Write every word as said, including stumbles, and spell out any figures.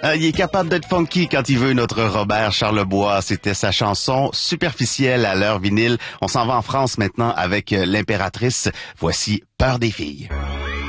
Ah, il est capable d'être funky quand il veut, notre Robert Charlebois. C'était sa chanson Superficielle à l'heure vinyle. On s'en va en France maintenant avec euh, l'impératrice. Voici Peur des filles.